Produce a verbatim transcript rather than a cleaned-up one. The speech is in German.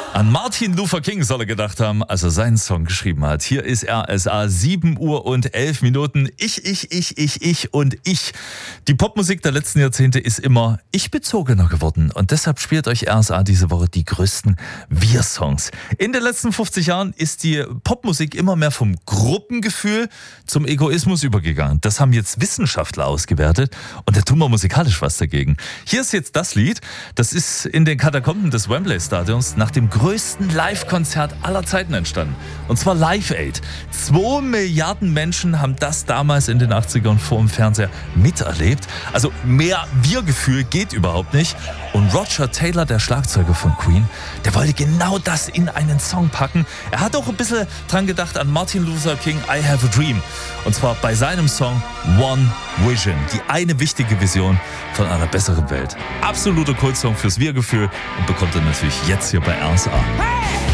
An Martin Luther King soll er gedacht haben, als er seinen Song geschrieben hat. Hier ist R S A, sieben Uhr und elf Minuten. Ich, ich, ich, ich, ich und ich. Die Popmusik der letzten Jahrzehnte ist immer ich-bezogener geworden. Und deshalb spielt euch R S A diese Woche die größten Wir-Songs. In den letzten fünfzig Jahren ist die Popmusik immer mehr vom Gruppengefühl zum Egoismus übergegangen. Das haben jetzt Wissenschaftler ausgewertet und da tun wir musikalisch was dagegen. Hier ist jetzt das Lied, das ist in den Katakomben des Wembley-Stadions nach dem größten Live-Konzert aller Zeiten entstanden. Und zwar Live Aid. Zwei Milliarden Menschen haben das damals in den achtzigern vor dem Fernseher miterlebt. Also mehr Wir-Gefühl geht überhaupt nicht. Und Roger Taylor, der Schlagzeuger von Queen, der wollte genau das in einen Song packen. Er hat auch ein bisschen dran gedacht an Martin Luther King, I Have a Dream. Und zwar bei seinem Song One Vision. Die eine wichtige Vision von einer besseren Welt. Absoluter Kultsong fürs Wir-Gefühl und bekommt er natürlich jetzt hier bei R S A.